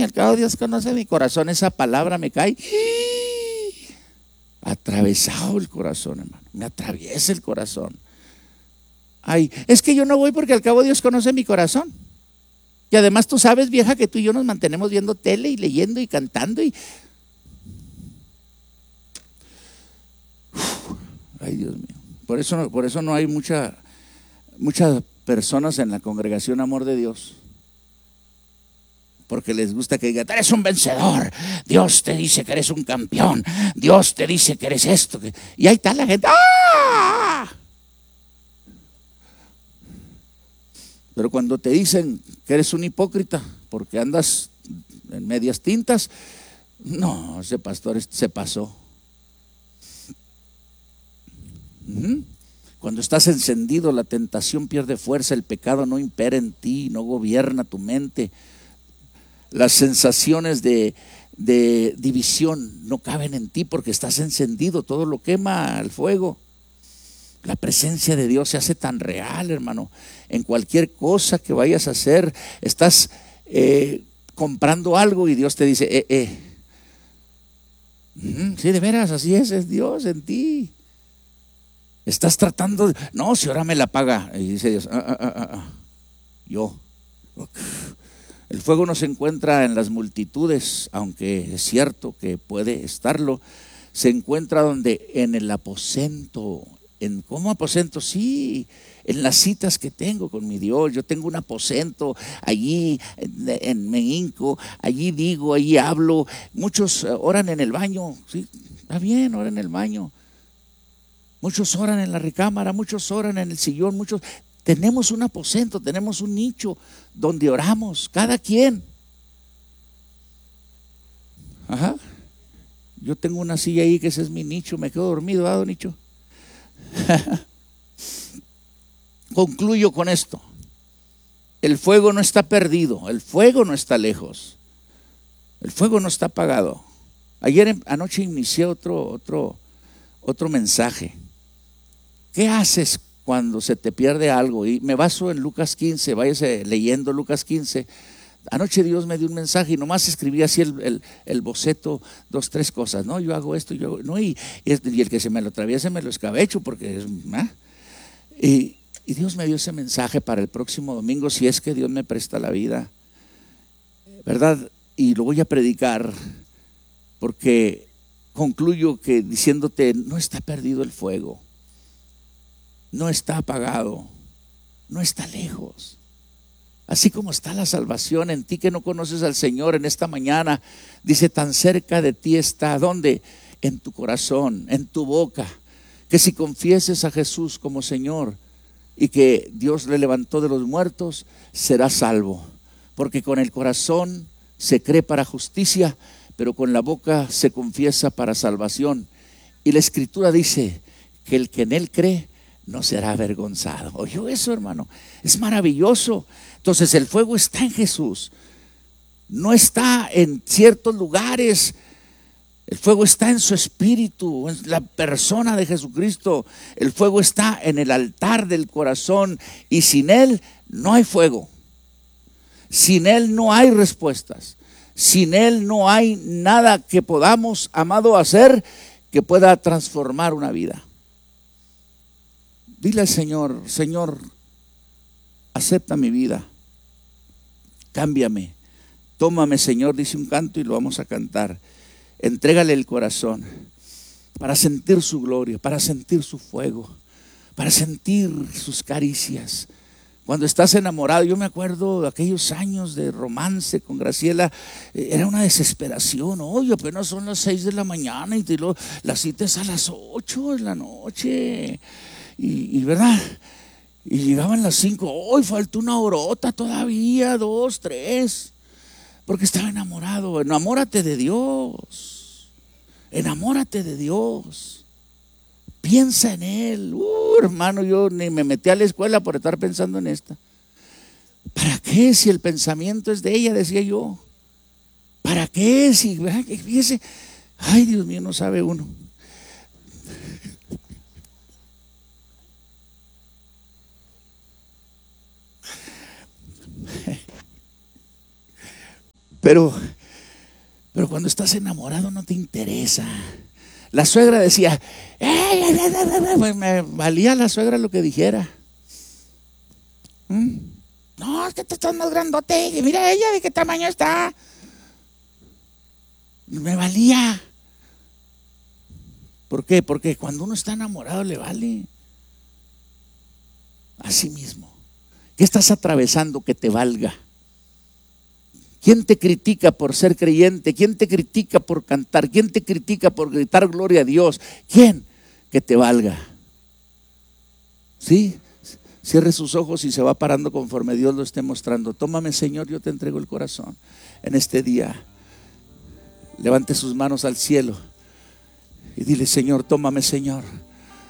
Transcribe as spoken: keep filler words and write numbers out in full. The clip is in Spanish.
al cabo Dios conoce mi corazón. Esa palabra me cae atravesado el corazón, hermano. Me atraviesa el corazón. Ay, es que yo no voy porque al cabo Dios conoce mi corazón. Y además tú sabes, vieja, que tú y yo nos mantenemos viendo tele y leyendo y cantando y... Uf, ay, Dios mío. Por eso, por eso no hay mucha, muchas personas en la congregación Amor de Dios. Porque les gusta que digan, eres un vencedor, Dios te dice que eres un campeón, Dios te dice que eres esto. Y ahí está la gente. ¡Ah! Pero cuando te dicen que eres un hipócrita porque andas en medias tintas, no, ese pastor se pasó. Uh-huh. Cuando estás encendido, la tentación pierde fuerza, el pecado no impera en ti, no gobierna tu mente. Las sensaciones de, de división no caben en ti porque estás encendido, todo lo quema al fuego. La presencia de Dios se hace tan real, hermano. En cualquier cosa que vayas a hacer, estás eh, comprando algo y Dios te dice, eh, eh. Mm, sí, de veras, así es, es Dios en ti. Estás tratando de, no, si ahora me la paga. Y dice Dios, ah, ah, ah, ah. yo. El fuego no se encuentra en las multitudes, aunque es cierto que puede estarlo. Se encuentra donde, en el aposento. ¿En cómo aposento? Sí, en las citas que tengo con mi Dios. Yo tengo un aposento allí en, en Mehinco, allí digo, allí hablo. Muchos oran en el baño, sí, está bien, oran en el baño. Muchos oran en la recámara, muchos oran en el sillón, muchos. Tenemos un aposento, tenemos un nicho donde oramos, cada quien. Ajá. Yo tengo una silla ahí que ese es mi nicho, me quedo dormido, ¿ah, don Nicho? Concluyo con esto. El fuego no está perdido, el fuego no está lejos, el fuego no está apagado. Ayer anoche inicié otro, otro, otro mensaje. ¿Qué haces cuando se te pierde algo? Y me baso en Lucas quince, váyase leyendo Lucas quince. Anoche Dios me dio un mensaje y nomás escribí así el, el, el boceto, dos, tres cosas, ¿no? Yo hago esto, yo hago, no, y, y el que se me lo atraviese me lo escabecho porque es, ¿ah? y, y Dios me dio ese mensaje para el próximo domingo, si es que Dios me presta la vida, ¿verdad? Y lo voy a predicar porque concluyo que diciéndote, no está perdido el fuego, no está apagado, no está lejos. Así como está la salvación en ti que no conoces al Señor en esta mañana, dice, tan cerca de ti está, ¿dónde? En tu corazón, en tu boca, que si confieses a Jesús como Señor y que Dios le levantó de los muertos, serás salvo, porque con el corazón se cree para justicia, pero con la boca se confiesa para salvación. Y la Escritura dice que el que en Él cree no será avergonzado. ¿Oyó eso, hermano? Es maravilloso. Entonces el fuego está en Jesús, no está en ciertos lugares. El fuego está en su espíritu, en la persona de Jesucristo. El fuego está en el altar del corazón y sin Él no hay fuego. Sin Él no hay respuestas. Sin Él no hay nada que podamos, amado, hacer que pueda transformar una vida. Dile al Señor, Señor, acepta mi vida, cámbiame, tómame, Señor, dice un canto y lo vamos a cantar. Entrégale el corazón para sentir su gloria, para sentir su fuego, para sentir sus caricias. Cuando estás enamorado, yo me acuerdo de aquellos años de romance con Graciela, era una desesperación. Oye, apenas son las seis de la mañana y te lo, la cita es a las ocho de la noche. Y, y verdad, y llegaban las cinco, hoy faltó una horota todavía, dos, tres, porque estaba enamorado. Enamórate de Dios, enamórate de Dios, piensa en Él. Uh, hermano, yo ni me metí a la escuela por estar pensando en esta. ¿Para qué si el pensamiento es de ella? Decía yo. ¿Para qué si, fíjese, ay, Dios mío, no sabe uno. Pero, pero cuando estás enamorado no te interesa. La suegra decía, pues me valía la suegra lo que dijera. ¿Mm? No, es que tú estás más grandote. Mira ella de qué tamaño está. Me valía. ¿Por qué? Porque cuando uno está enamorado le vale. Así mismo. ¿Qué estás atravesando que te valga? ¿Quién te critica por ser creyente? ¿Quién te critica por cantar? ¿Quién te critica por gritar gloria a Dios? ¿Quién? Que te valga. ¿Sí? Cierre sus ojos y se va parando conforme Dios lo esté mostrando. Tómame, Señor, yo te entrego el corazón en este día. Levante sus manos al cielo y dile, Señor, tómame, Señor.